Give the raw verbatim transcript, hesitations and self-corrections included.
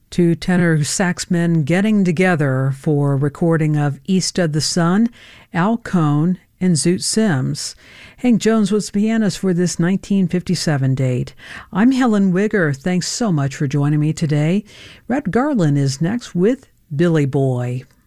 Two tenor saxmen getting together for a recording of East of the Sun, Al Cohn and Zoot Sims. Hank Jones was the pianist for this nineteen fifty-seven date. I'm Helen Wigger. Thanks so much for joining me today. Red Garland is next with Billy Boy.